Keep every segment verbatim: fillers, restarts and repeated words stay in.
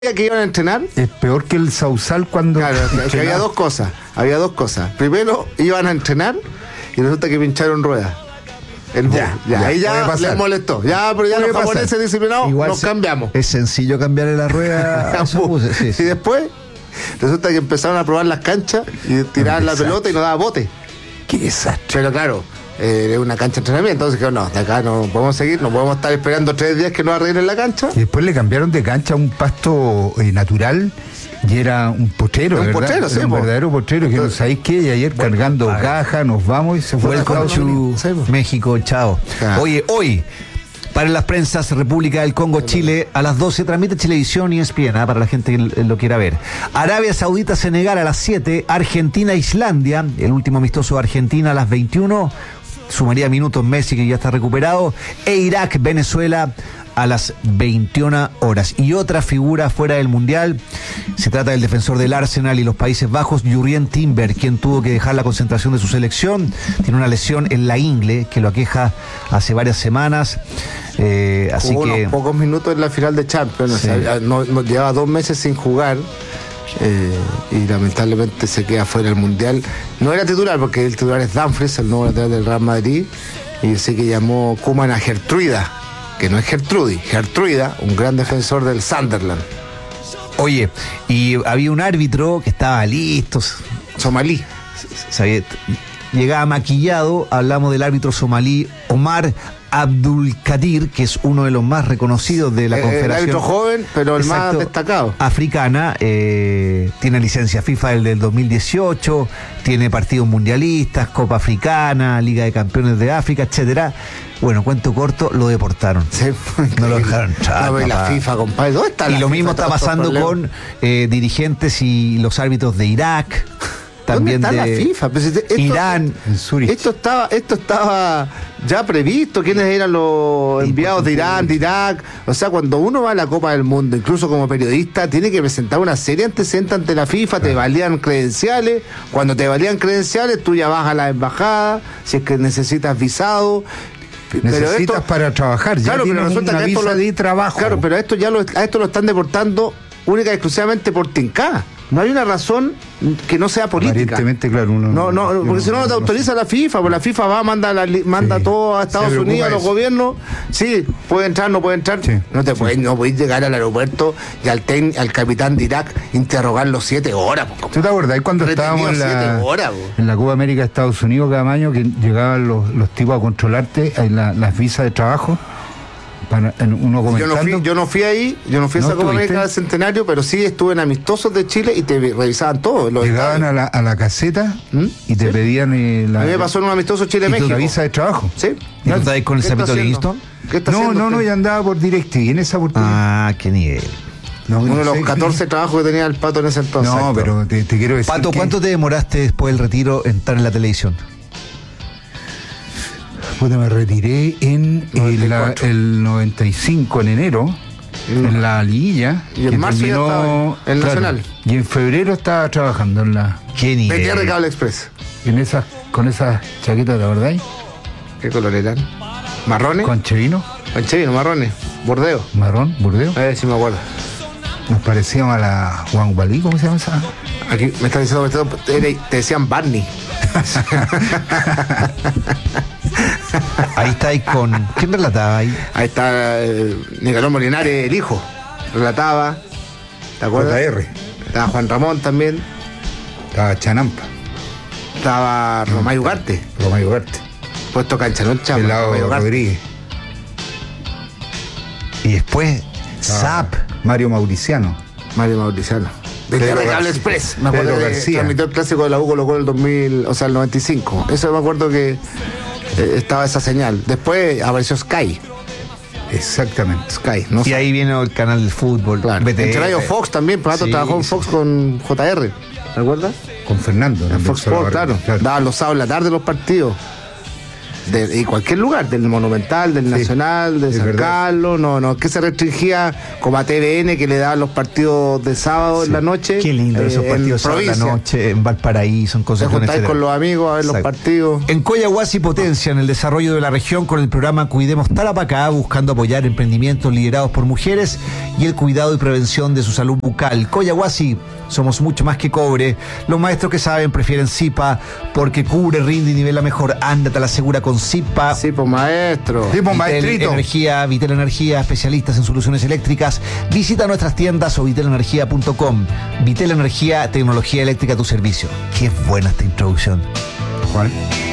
que iban a entrenar. Es peor que el Sausal cuando... Claro, que había dos cosas, había dos cosas. Primero, iban a entrenar y resulta que pincharon ruedas. El bus. Ya, ya, ya, ahí ya les molestó. Ya, pero ya Puede los japoneses pasar. disciplinados Igual nos se- cambiamos. Es sencillo cambiarle la rueda a su bus, sí, sí. Y después, resulta que empezaron a probar las canchas y tiraban la desastre. pelota y no daba bote. Qué desastre. Pero claro, eh, es una cancha de entrenamiento, entonces dijeron, no, de acá no podemos seguir, no podemos estar esperando tres días que nos arreglen la cancha. Y después le cambiaron de cancha a un pasto eh, natural y era un potrero, Un ¿verdad? potrero, sí, Era un po. verdadero potrero que no Entonces- sabéis qué, y ayer cargando caja, nos vamos y se fue a Welcome Estados to Unidos. Sí, po. México, chao. Claro. Oye, hoy, para las prensas, República del Congo, Chile, a las doce, transmite Chilevisión y E S P N, ¿ah? Para la gente que l- lo quiera ver. Arabia Saudita, Senegal a las siete, Argentina, Islandia, el último amistoso de Argentina a las veintiuno, sumaría minutos Messi, que ya está recuperado, e Irak, Venezuela, a las veintiuna horas. Y otra figura fuera del Mundial, se trata del defensor del Arsenal y los Países Bajos, Jurrien Timber, quien tuvo que dejar la concentración de su selección. Tiene una lesión en la ingle que lo aqueja hace varias semanas. Eh, así Jugó que unos pocos minutos en la final de Champions, Sí. o sea, no, no- llevaba dos meses sin jugar eh, y lamentablemente se queda fuera del Mundial. No era titular porque el titular es Dumfries, el nuevo lateral del Real Madrid, y sé que llamó Koeman a Gertruida, que no es Gertrudi, Gertruida, un gran defensor del Sunderland, oye, y había un árbitro que estaba listo, somalí. sabía, llegaba maquillado. Hablamos del árbitro somalí Omar Abdulkadir, que es uno de los más reconocidos de la Eh, el Confederación. árbitro joven, pero el más Exacto, destacado. Africana, eh, tiene licencia FIFA del, del dos mil dieciocho, tiene partidos mundialistas, Copa Africana, Liga de Campeones de África, etcétera. Bueno, cuento corto, lo deportaron. Sí, No lo dejaron entrar, No, pero y la papá. FIFA, compadre, ¿dónde está Y la lo FIFA? mismo está Todos estos pasando problemas. con eh, dirigentes y los árbitros de Irak, también ¿Dónde está de la FIFA? Pues esto- Irán. En Zurich. Esto estaba, esto estaba ya previsto, quiénes eran los enviados de Irán, de Irak. O sea, cuando uno va a la Copa del Mundo, incluso como periodista, tiene que presentar una serie antecedente ante la FIFA, te valían credenciales. Cuando te valían credenciales, tú ya vas a la embajada, si es que necesitas visado. Pero Necesitas esto- para trabajar, ya Claro, pero tienes resulta una que esto visa lo- de trabajo. Claro, pero a esto ya lo, a esto lo están deportando única y exclusivamente por tincada. No hay una razón que no sea política. Aparentemente, claro, uno No, no, porque uno- si no, no te no autoriza la FIFA, pues la FIFA va, manda, la, li- manda Sí. todo a Se Estados preocupa Unidos, a los eso. gobiernos. Sí, puede entrar, no puede entrar. Sí, No te sí. puedes, no puedes llegar al aeropuerto y al, ten- al capitán de Irak interrogarlo siete horas. po, ¿Tú te acordás cuando Retenido estábamos en la, siete horas, po. en la Copa América de Estados Unidos cada año, que llegaban los, los tipos a controlarte en la- las visas de trabajo? Para, en uno Yo comentando. no, fui, yo no fui ahí, yo no fui a ¿No esa Copa estuviste? América del Centenario, pero sí estuve en amistosos de Chile y te revisaban todo. los Llegaban estadios. a la, a la caseta ¿Mm? y te Sí. pedían eh, la, A mí me pasó en un amistoso y Chile-México. la visa de trabajo. ¿Sí? ¿Y tú estás ahí con el ¿Qué está Zapito haciendo? Livingston? ¿Qué está No, haciendo no, no, usted? ya andaba por DirecTV en esa oportunidad. Ah, qué nivel. No, Uno no de los sé. catorce trabajos que tenía el Pato en ese entonces. No, pero te, te quiero decir. Pato, que- ¿cuánto te demoraste después del retiro en estar en la televisión? Puta, me retiré en el, noventa y la- cuatro. el noventa y cinco, en enero, Mm. en la liguilla. Y en que marzo ya estaba en el Nacional. Y en febrero estaba trabajando en la Qué nivel. Venía de Cable Express. en esas, con esas chaquetas, ¿la verdad? ¿Qué color eran? ¿Marrones? Con chevino, Conchevino, marrones. Bordeo. marrón, burdeo. A ver si me acuerdo. Nos parecíamos a la Juan Gualí, ¿cómo se llama esa? Aquí me están diciendo que te, te decían Barney. Ahí estáis con. ¿Quién relataba ahí? Ahí está eh, Nicolás Molinares, el hijo. Relataba. ¿Te acuerdas? J R. Estaba Juan Ramón también. Estaba Chanampa, Estaba Romay Ugarte. Romay Ugarte, Puesto cancha, ¿no? Chapa, Pelado Romay Ugarte. Rodríguez, Y después, estaba Zap. Mario Mauriciano. Mario Mauriciano. De Pedro Cable García. Express. Me acuerdo Pedro que García. transmitió el clásico de la U Colo Colo el dos mil, o sea, el noventa y cinco. Eso me acuerdo que eh, estaba esa señal. Después apareció Sky. Exactamente. Sky, no Y sé. ahí vino el canal del fútbol. Claro. B T R. Entre ellos Fox también, Pato Sí, trabajó en sí. Fox con J R. ¿Te acuerdas? Con Fernando. En el Fox doctor Sports, claro. Navarro, Daban los sábados en la tarde los partidos. de, y cualquier lugar, del Monumental, del Sí, Nacional, de es San verdad. Carlos, no, no, que se restringía como a T V N que le daban los partidos de sábado en la noche. Qué lindo eh, esos en partidos sábado en la provincia. noche, en Valparaíso, en Te Concepción, juntáis etcétera. con los amigos a ver los Exacto. partidos. En Coyahuasi potencia en el desarrollo de la región con el programa Cuidemos Tarapacá, buscando apoyar emprendimientos liderados por mujeres y el cuidado y prevención de su salud bucal. Coyahuasi, somos mucho más que cobre. Los maestros que saben prefieren Zipa porque cubre, rinde y nivela mejor. Ándate a la segura con Zipa. Sí, pues maestro. Sí, pues, Vitel maestrito. Energía, Vitel Energía, especialistas en soluciones eléctricas. Visita nuestras tiendas o vitel energía punto com. Vitel Energía, tecnología eléctrica a tu servicio. Qué buena esta introducción. ¿Cuál?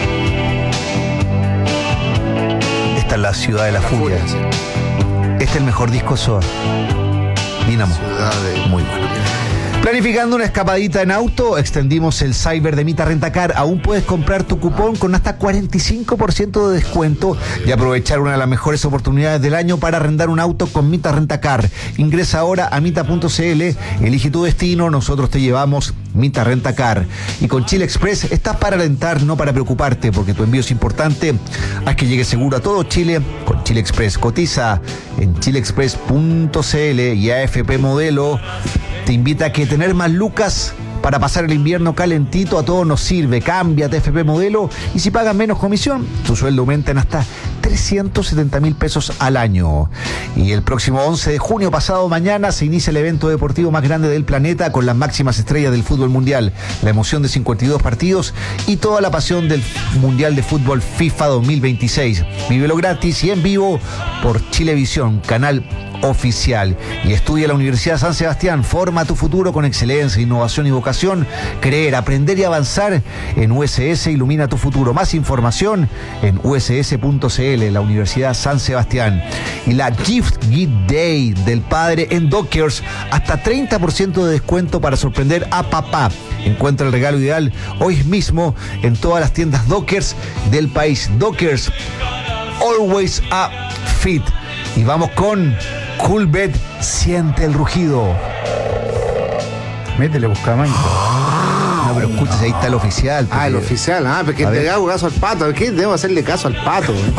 Esta es la ciudad de la furia. Este es el mejor disco de Soda. Dinamo. Ciudad de- Muy bueno. Planificando una escapadita en auto, extendimos el cyber de Mita Rentacar. Aún puedes comprar tu cupón con hasta cuarenta y cinco por ciento de descuento y aprovechar una de las mejores oportunidades del año para arrendar un auto con Mita Rentacar. Ingresa ahora a mita punto c l, elige tu destino, nosotros te llevamos. Mita Rentacar. Y con Chile Express estás para alentar, no para preocuparte, porque tu envío es importante. Haz que llegue seguro a todo Chile con Chile Express. Cotiza en chile express punto c l y A F P Modelo te invita a que tener más lucas para pasar el invierno calentito a todos nos sirve. Cámbiate a F P Modelo y si pagas menos comisión, tu sueldo aumenta en hasta trescientos setenta mil pesos al año. Y el próximo once de junio, pasado mañana, se inicia el evento deportivo más grande del planeta con las máximas estrellas del fútbol mundial, la emoción de cincuenta y dos partidos y toda la pasión del Mundial de Fútbol FIFA dos mil veintiséis. Vívelo gratis y en vivo por Chilevisión, canal oficial. Y estudia la Universidad de San Sebastián. Forma tu futuro con excelencia, innovación y vocación. Creer, aprender y avanzar en U S S. Ilumina tu futuro. Más información en u s s punto c l, la Universidad San Sebastián. Y la Gift Gift Day del padre en Dockers. Hasta treinta por ciento de descuento para sorprender a papá. Encuentra el regalo ideal hoy mismo en todas las tiendas Dockers del país. Dockers, always a fit. Y vamos con Coolbet, siente el rugido. Métele, Buscamaño. No, pero escucha, ahí está el oficial. Ah, el porque- oficial, ah, porque A le ver. hago caso al pato. ¿Qué? Debo hacerle caso al pato. eh.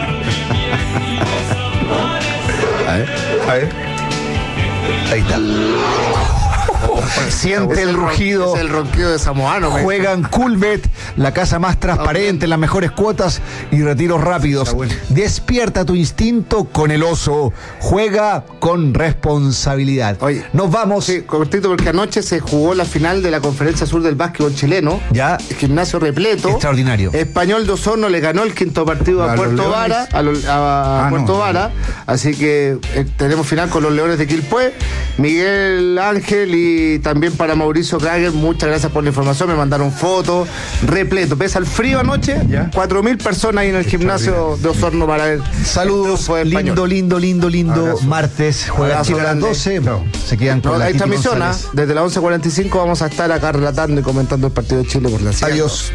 A ver, A ver. ahí está. Siente Es el ron- rugido. Es el ronquido de Samoano. me- Juegan Coolbet, la casa más transparente, las mejores cuotas y retiros rápidos. Está bueno. Despierta tu instinto con el oso. Juega con responsabilidad. Oye, nos vamos. Sí, cortito, porque anoche se jugó la final de la Conferencia Sur del Básquetbol chileno. Ya. Gimnasio repleto. Extraordinario. Español de Osorno le ganó el quinto partido a, A los Puerto Leones. Vara. A, lo- a Ah, Puerto no. Vara. Así que eh, tenemos final con los Leones de Quilpué. Miguel Ángel y también para Mauricio Krager. Muchas gracias por la información. Me mandaron fotos. Repleto. Pese al frío anoche. Ya. Cuatro mil personas ahí en el gimnasio de Osorno para ver. Saludos, el triunfo de lindo, Español. lindo, lindo, lindo. Abrazo. Martes, juega Abrazo Chile a las grande. doce. Chao. Se quedan con No, la hay Titi transmisión, ¿ah? González. Desde las once cuarenta y cinco vamos a estar acá relatando y comentando el partido de Chile por la señal. Adiós.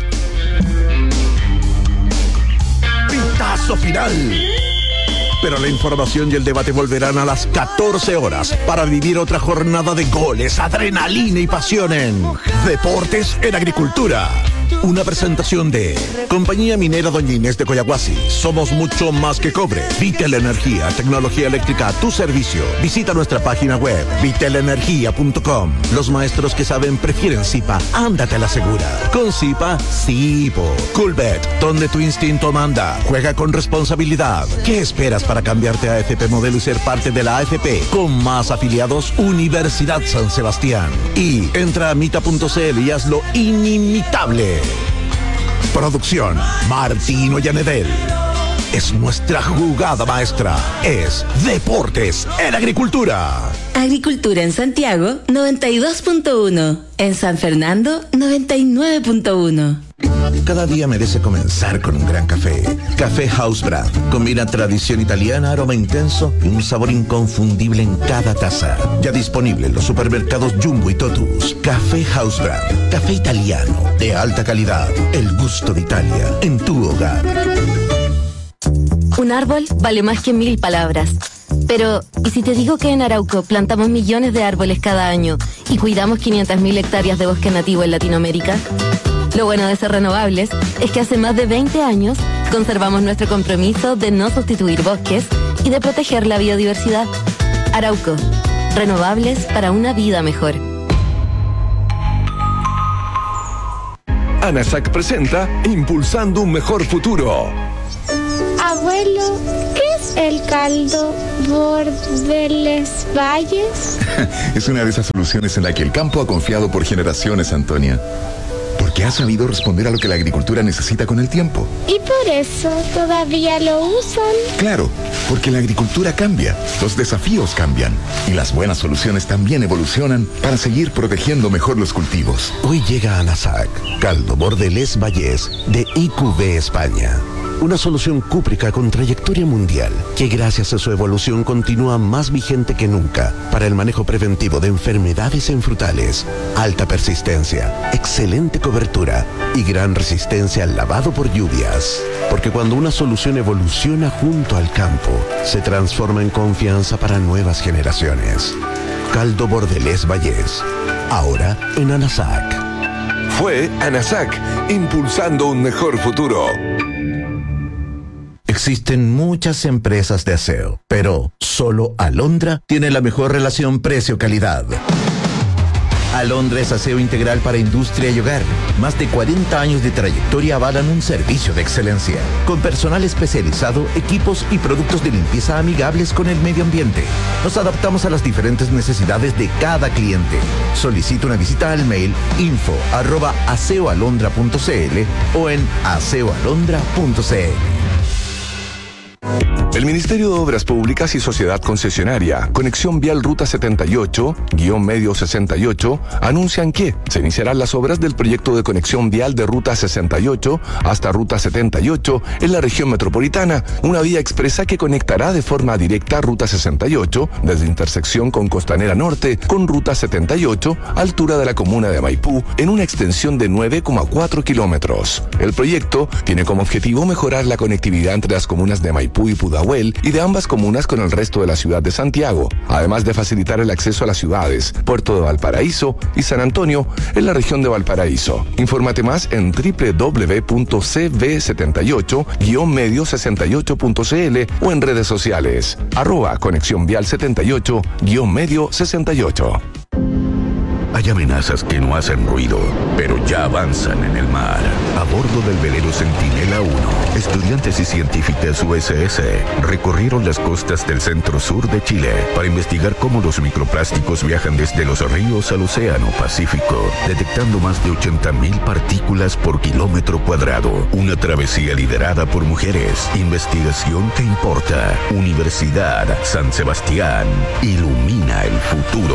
Pitazo final. Pero la información y el debate volverán a las catorce horas para vivir otra jornada de goles, adrenalina y pasión en Deportes en Agricultura. Una presentación de Compañía Minera Doña Inés de Coyahuasi. Somos mucho más que cobre. Vitel Energía, tecnología eléctrica a tu servicio. Visita nuestra página web vitel energía punto com. Los maestros que saben prefieren Zipa. Ándate a la segura. Con Zipa, sí, po. Coolbet, donde tu instinto manda. Juega con responsabilidad. ¿Qué esperas para cambiarte a A F P Modelo y ser parte de la A F P? Con más afiliados, Universidad San Sebastián. Y entra a mita punto c l y hazlo inimitable. Producción, Martino Yanedel. Es nuestra jugada maestra. Es Deportes en Agricultura. Agricultura en Santiago, noventa y dos punto uno. En San Fernando, noventa y nueve punto uno. Cada día merece comenzar con un gran café. Café House Brand. Combina tradición italiana, aroma intenso y un sabor inconfundible en cada taza. Ya disponible en los supermercados Jumbo y Totus. Café House Brand. Café italiano de alta calidad. El gusto de Italia en tu hogar. Un árbol vale más que mil palabras. Pero, ¿y si te digo que en Arauco plantamos millones de árboles cada año y cuidamos quinientas mil hectáreas de bosque nativo en Latinoamérica? Lo bueno de ser renovables es que hace más de veinte años Conservamos nuestro compromiso de no sustituir bosques y de proteger la biodiversidad. Arauco, renovables para una vida mejor. ANASAC presenta Impulsando un Mejor Futuro. Abuelo, ¿qué es el caldo Bordeles Valles? Es una de esas soluciones en la que el campo ha confiado por generaciones, Antonia. Porque ha sabido responder a lo que la agricultura necesita con el tiempo. ¿Y por eso todavía lo usan? Claro, porque la agricultura cambia, los desafíos cambian y las buenas soluciones también evolucionan para seguir protegiendo mejor los cultivos. Hoy llega a ANASAC, caldo Bordeles Valles de I Q B España. Una solución cúprica con trayectoria mundial que gracias a su evolución continúa más vigente que nunca para el manejo preventivo de enfermedades en frutales, alta persistencia, excelente cobertura y gran resistencia al lavado por lluvias. Porque cuando una solución evoluciona junto al campo, se transforma en confianza para nuevas generaciones. Caldo Bordeles Valles, ahora en ANASAC. Fue ANASAC, impulsando un mejor futuro. Existen muchas empresas de aseo, pero solo Alondra tiene la mejor relación precio-calidad. Alondra es aseo integral para industria y hogar. Más de cuarenta años de trayectoria avalan un servicio de excelencia, con personal especializado, equipos y productos de limpieza amigables con el medio ambiente. Nos adaptamos a las diferentes necesidades de cada cliente. Solicita una visita al mail info arroba aseoalondra punto cl o en aseoalondra punto cl. El Ministerio de Obras Públicas y Sociedad Concesionaria, Conexión Vial Ruta setenta y ocho, guión medio sesenta y ocho, anuncian que se iniciarán las obras del proyecto de conexión vial de Ruta sesenta y ocho hasta Ruta setenta y ocho en la región metropolitana, una vía expresa que conectará de forma directa Ruta sesenta y ocho desde intersección con Costanera Norte con Ruta setenta y ocho, altura de la comuna de Maipú, en una extensión de nueve coma cuatro kilómetros. El proyecto tiene como objetivo mejorar la conectividad entre las comunas de Maipú y Pudahuel y de ambas comunas con el resto de la ciudad de Santiago, además de facilitar el acceso a las ciudades Puerto de Valparaíso y San Antonio en la región de Valparaíso. Infórmate más en doble u doble u doble u punto c v setenta y ocho guión medio sesenta y ocho punto cl o en redes sociales arroba conexión vial setenta y ocho guión medio sesenta y ocho. Hay amenazas que no hacen ruido, pero ya avanzan en el mar. A bordo del velero Centinela uno, estudiantes y científicas U S S recorrieron las costas del centro-sur de Chile para investigar cómo los microplásticos viajan desde los ríos al océano Pacífico, detectando más de ochenta mil partículas por kilómetro cuadrado. Una travesía liderada por mujeres. Investigación que importa. Universidad San Sebastián. Ilumina el futuro.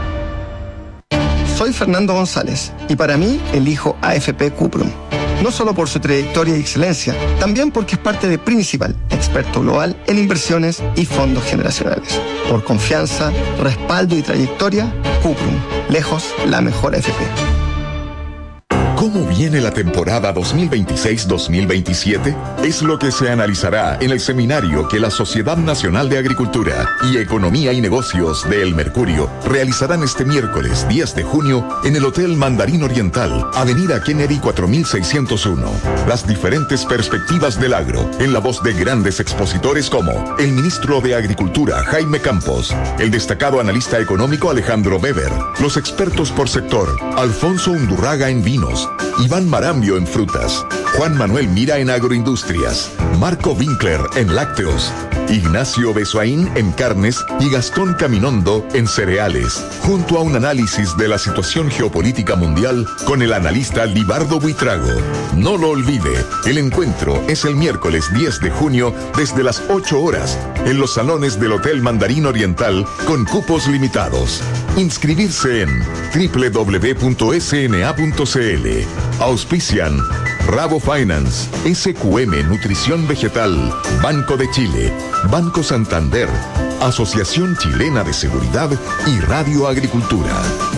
Soy Fernando González y para mí elijo A F P Cuprum. No solo por su trayectoria y excelencia, también porque es parte de Principal, experto global en inversiones y fondos generacionales. Por confianza, respaldo y trayectoria, Cuprum, lejos la mejor A F P. ¿Cómo viene la temporada dos mil veintiséis dos mil veintisiete? Es lo que se analizará en el seminario que la Sociedad Nacional de Agricultura y Economía y Negocios de El Mercurio realizarán este miércoles diez de junio en el Hotel Mandarín Oriental, Avenida Kennedy cuatro mil seiscientos uno. Las diferentes perspectivas del agro, en la voz de grandes expositores como el ministro de Agricultura, Jaime Campos, el destacado analista económico Alejandro Weber, los expertos por sector, Alfonso Undurraga en vinos, Iván Marambio en frutas, Juan Manuel Mira en agroindustrias, Marco Winkler en lácteos, Ignacio Besoaín en carnes y Gastón Caminondo en cereales, junto a un análisis de la situación geopolítica mundial con el analista Libardo Buitrago. No lo olvide, el encuentro es el miércoles diez de junio desde las ocho horas en los salones del Hotel Mandarín Oriental con cupos limitados. Inscribirse en doble u doble u doble u punto s n a punto c l. Auspician Rabo Finance, S Q M Nutrición Vegetal, Banco de Chile, Banco Santander, Asociación Chilena de Seguridad y Radio Agricultura.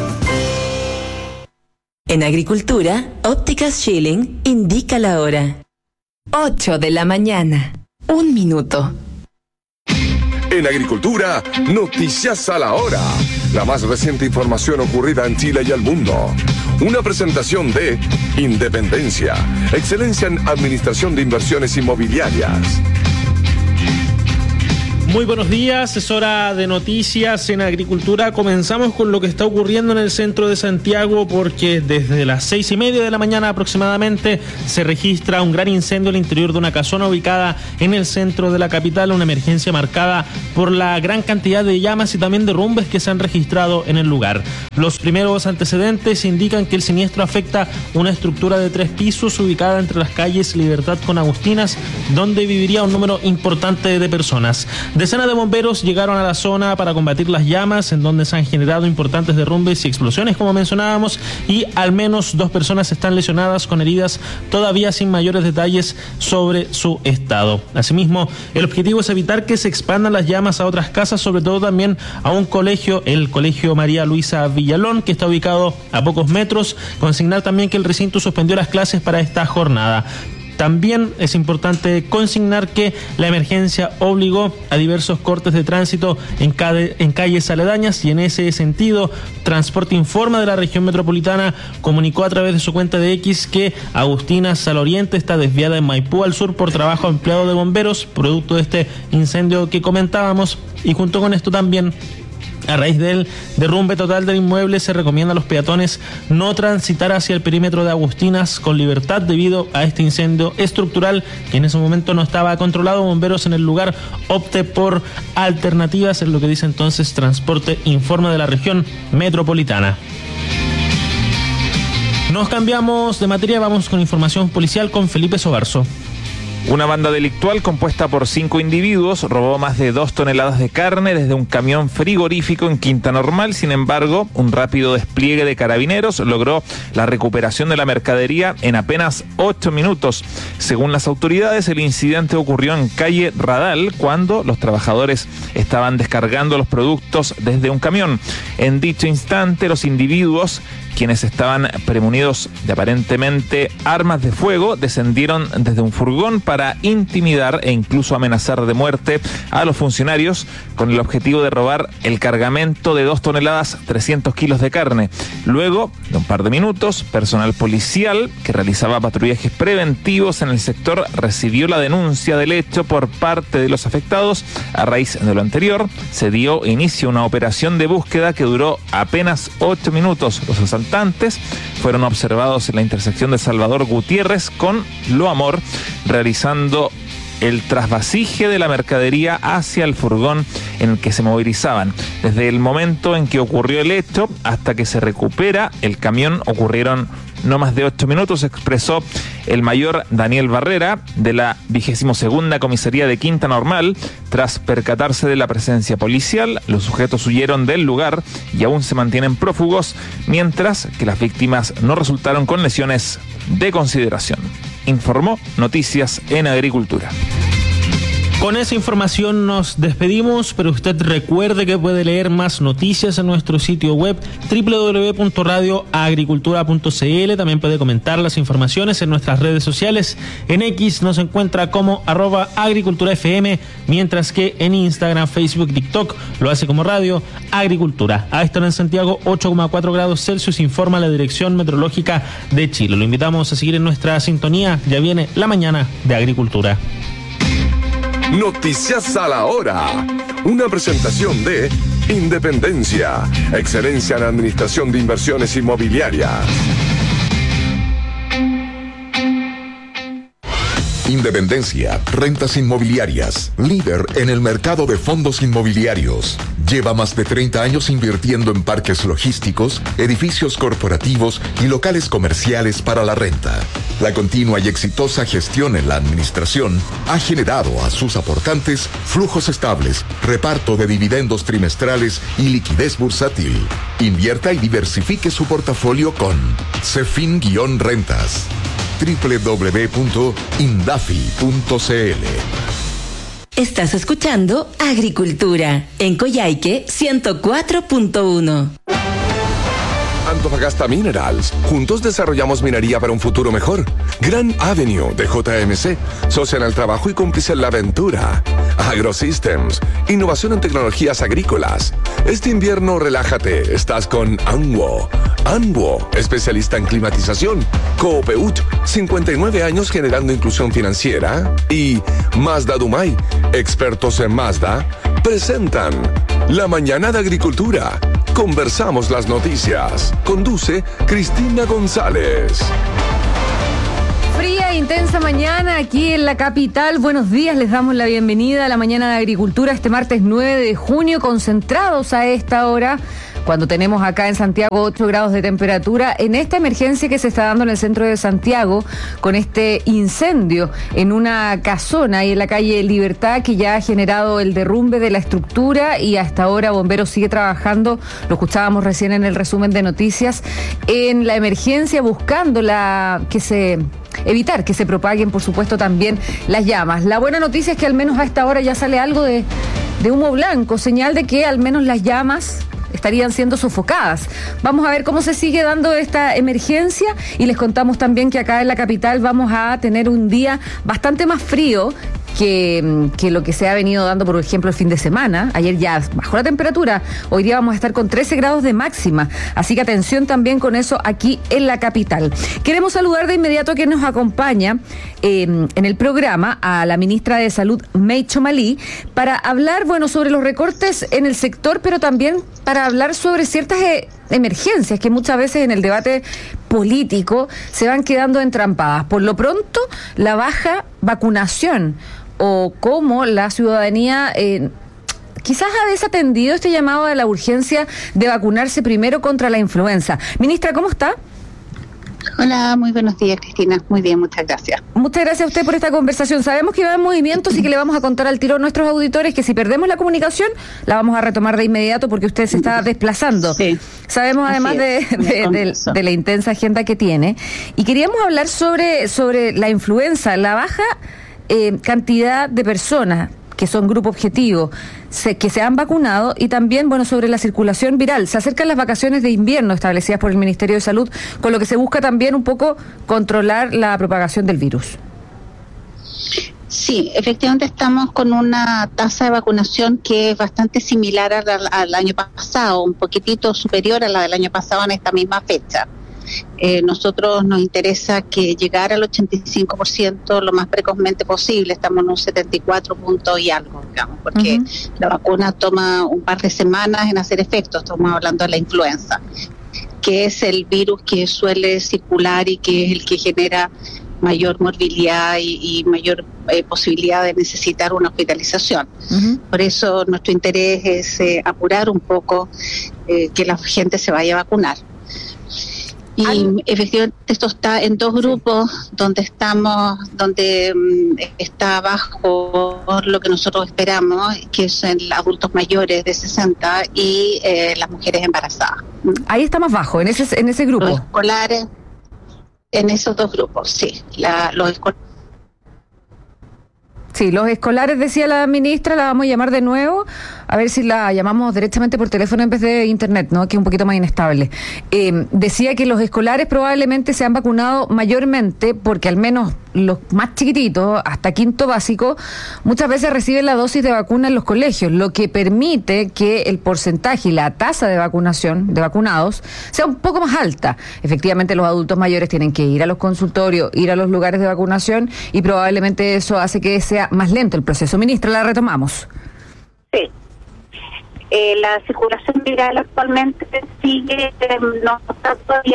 En Agricultura, Ópticas Schilling indica la hora. ocho de la mañana. Un minuto. En Agricultura, noticias a la hora. La más reciente información ocurrida en Chile y el mundo. Una presentación de Independencia, excelencia en administración de inversiones inmobiliarias. Muy buenos días, es hora de noticias en agricultura. Comenzamos con lo que está ocurriendo en el centro de Santiago, porque desde las seis y media de la mañana aproximadamente se registra un gran incendio al interior de una casona ubicada en el centro de la capital, una emergencia marcada por la gran cantidad de llamas y también derrumbes que se han registrado en el lugar. Los primeros antecedentes indican que el siniestro afecta una estructura de tres pisos ubicada entre las calles Libertad con Agustinas, donde viviría un número importante de personas. Decenas de bomberos llegaron a la zona para combatir las llamas, en donde se han generado importantes derrumbes y explosiones, como mencionábamos, y al menos dos personas están lesionadas con heridas, todavía sin mayores detalles sobre su estado. Asimismo, el objetivo es evitar que se expandan las llamas a otras casas, sobre todo también a un colegio, el Colegio María Luisa Villalón, que está ubicado a pocos metros. Consignar también que el recinto suspendió las clases para esta jornada. También es importante consignar que la emergencia obligó a diversos cortes de tránsito en, cade, en calles aledañas, y en ese sentido, Transporte Informa de la región metropolitana comunicó a través de su cuenta de X que Agustinas al oriente está desviada en Maipú al sur por trabajo empleado de bomberos, producto de este incendio que comentábamos, y junto con esto también, a raíz del derrumbe total del inmueble, se recomienda a los peatones no transitar hacia el perímetro de Agustinas con libertad debido a este incendio estructural que en ese momento no estaba controlado. Bomberos en el lugar opte por alternativas, es lo que dice entonces Transporte Informa de la región metropolitana. Nos cambiamos de materia, vamos con información policial con Felipe Sobarzo. Una banda delictual compuesta por cinco individuos robó más de dos toneladas de carne desde un camión frigorífico en Quinta Normal. Sin embargo, un rápido despliegue de carabineros logró la recuperación de la mercadería en apenas ocho minutos. Según las autoridades, el incidente ocurrió en calle Radal cuando los trabajadores estaban descargando los productos desde un camión. En dicho instante, los individuos, quienes estaban premunidos de aparentemente armas de fuego, descendieron desde un furgón para intimidar e incluso amenazar de muerte a los funcionarios con el objetivo de robar el cargamento de dos toneladas trescientos kilos de carne. Luego de un par de minutos, personal policial que realizaba patrullajes preventivos en el sector recibió la denuncia del hecho por parte de los afectados. A raíz de lo anterior, se dio inicio a una operación de búsqueda que duró apenas ocho minutos. Los asaltantes fueron observados en la intersección de Salvador Gutiérrez con Lo Amor, realizando el trasvasije de la mercadería hacia el furgón en el que se movilizaban. Desde el momento en que ocurrió el hecho hasta que se recupera el camión ocurrieron no más de ocho minutos, expresó el mayor Daniel Barrera de la vigésimo segunda comisaría de Quinta Normal. Tras percatarse de la presencia policial, los sujetos huyeron del lugar y aún se mantienen prófugos, mientras que las víctimas no resultaron con lesiones de consideración. Informó Noticias en Agricultura. Con esa información nos despedimos, pero usted recuerde que puede leer más noticias en nuestro sitio web doble u doble u doble u punto radio agricultura punto c l. También puede comentar las informaciones en nuestras redes sociales. En X nos encuentra como arroba agricultura F M, mientras que en Instagram, Facebook, TikTok lo hace como Radio Agricultura. A esta hora en Santiago, ocho coma cuatro grados Celsius, informa la Dirección Meteorológica de Chile. Lo invitamos a seguir en nuestra sintonía. Ya viene la mañana de Agricultura. Noticias a la hora. Una presentación de Independencia, excelencia en administración de inversiones inmobiliarias. Independencia, rentas inmobiliarias, líder en el mercado de fondos inmobiliarios. Lleva más de treinta años invirtiendo en parques logísticos, edificios corporativos y locales comerciales para la renta. La continua y exitosa gestión en la administración ha generado a sus aportantes flujos estables, reparto de dividendos trimestrales y liquidez bursátil. Invierta y diversifique su portafolio con Cefin-Rentas. doble u doble u doble u punto indafi punto c l. Estás escuchando Agricultura en Coyhaique ciento cuatro punto uno. Antofagasta Minerals. Juntos desarrollamos minería para un futuro mejor. Gran Avenue de J M C. Socia en el trabajo y cómplice en la aventura. AgroSystems. Innovación en tecnologías agrícolas. Este invierno relájate. Estás con ANWO. Anbuo, especialista en climatización. Coopeut, cincuenta y nueve años generando inclusión financiera. Y Mazda Dumay, expertos en Mazda, presentan La Mañana de Agricultura. Conversamos las noticias. Conduce Cristina González. Fría e intensa mañana aquí en la capital. Buenos días, les damos la bienvenida a la Mañana de Agricultura este martes nueve de junio, concentrados a esta hora, cuando tenemos acá en Santiago ocho grados de temperatura, en esta emergencia que se está dando en el centro de Santiago, con este incendio en una casona ahí en la calle Libertad, que ya ha generado el derrumbe de la estructura y hasta ahora Bomberos sigue trabajando, lo escuchábamos recién en el resumen de noticias, en la emergencia, buscando la que se... evitar que se propaguen, por supuesto, también las llamas. La buena noticia es que al menos a esta hora ya sale algo de, de humo blanco, señal de que al menos las llamas estarían siendo sofocadas. Vamos a ver cómo se sigue dando esta emergencia y les contamos también que acá en la capital vamos a tener un día bastante más frío que, que lo que se ha venido dando, por ejemplo, el fin de semana. Ayer ya bajó la temperatura, hoy día vamos a estar con trece grados de máxima, así que atención también con eso aquí en la capital. Queremos saludar de inmediato a quien nos acompaña eh, en el programa, a la ministra de Salud, May Chomalí, para hablar, bueno, sobre los recortes en el sector, pero también para hablar sobre ciertas eh, emergencias que muchas veces en el debate político se van quedando entrampadas. Por lo pronto, la baja vacunación o cómo la ciudadanía eh, quizás ha desatendido este llamado a la urgencia de vacunarse primero contra la influenza. Ministra, ¿cómo está? Hola, muy buenos días, Cristina. Muy bien, muchas gracias. Muchas gracias a usted por esta conversación. Sabemos que va en movimiento, así que le vamos a contar al tiro a nuestros auditores que si perdemos la comunicación, la vamos a retomar de inmediato porque usted se está desplazando. Sí. Sabemos además de, de, de, de la intensa agenda que tiene. Y queríamos hablar sobre, sobre la influenza, la baja eh, cantidad de personas que son grupo objetivo, se, que se han vacunado, y también, bueno, sobre la circulación viral. Se acercan las vacaciones de invierno establecidas por el Ministerio de Salud, con lo que se busca también un poco controlar la propagación del virus. Sí, efectivamente estamos con una tasa de vacunación que es bastante similar al, al año pasado, un poquitito superior a la del año pasado en esta misma fecha. Eh, nosotros nos interesa que llegara al ochenta y cinco por ciento lo más precozmente posible. Estamos en un setenta y cuatro puntos y algo, digamos, porque uh-huh. la vacuna toma un par de semanas en hacer efecto. Estamos hablando de la influenza, que es el virus que suele circular y que es el que genera mayor morbilidad y, y mayor eh, posibilidad de necesitar una hospitalización. Uh-huh. Por eso nuestro interés es eh, apurar un poco eh, que la gente se vaya a vacunar. Y Ay. efectivamente esto está en dos grupos, sí. donde estamos, donde um, está bajo lo que nosotros esperamos, que son adultos mayores de sesenta y eh, las mujeres embarazadas. Ahí está más bajo, en ese en ese grupo. Los escolares, en esos dos grupos, sí. La, los escolares. Sí, los escolares, decía la ministra, la vamos a llamar de nuevo, a ver si la llamamos directamente por teléfono en vez de internet, ¿no? Que es un poquito más inestable. Eh, decía que los escolares probablemente se han vacunado mayormente porque al menos los más chiquititos, hasta quinto básico, muchas veces reciben la dosis de vacuna en los colegios, lo que permite que el porcentaje y la tasa de vacunación, de vacunados, sea un poco más alta. Efectivamente, los adultos mayores tienen que ir a los consultorios, ir a los lugares de vacunación, y probablemente eso hace que sea más lento el proceso. Ministra, la retomamos. Sí. Eh, la circulación viral actualmente sigue, eh, no está todavía...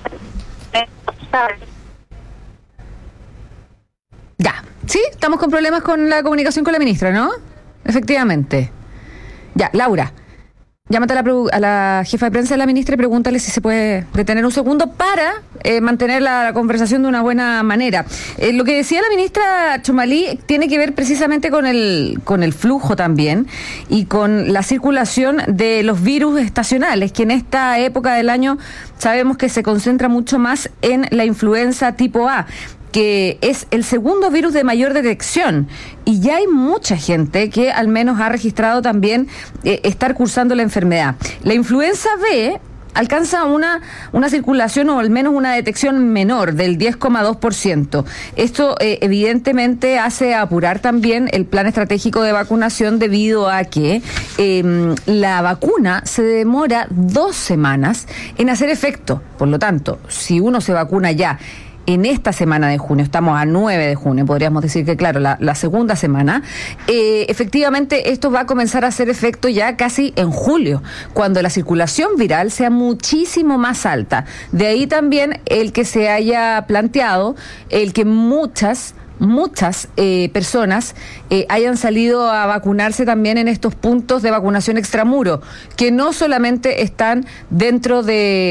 Ya, sí, estamos con problemas con la comunicación con la ministra, ¿no? Efectivamente. Ya, Laura, llámate a la, a la jefa de prensa de la ministra y pregúntale si se puede detener un segundo para eh, mantener la, la conversación de una buena manera. Eh, lo que decía la ministra Chomalí tiene que ver precisamente con el, con el flujo también y con la circulación de los virus estacionales, que en esta época del año sabemos que se concentra mucho más en la influenza tipo A, que es el segundo virus de mayor detección, y ya hay mucha gente que al menos ha registrado también eh, estar cursando la enfermedad. La influenza B alcanza una, una circulación o al menos una detección menor del diez coma dos por ciento. Esto eh, evidentemente hace apurar también el plan estratégico de vacunación debido a que eh, la vacuna se demora dos semanas en hacer efecto. Por lo tanto, si uno se vacuna ya en esta semana de junio, estamos a nueve de junio, podríamos decir que claro, la, la segunda semana, eh, efectivamente esto va a comenzar a hacer efecto ya casi en julio, cuando la circulación viral sea muchísimo más alta. De ahí también el que se haya planteado, el que muchas muchas eh, personas eh, hayan salido a vacunarse también en estos puntos de vacunación extramuro, que no solamente están dentro de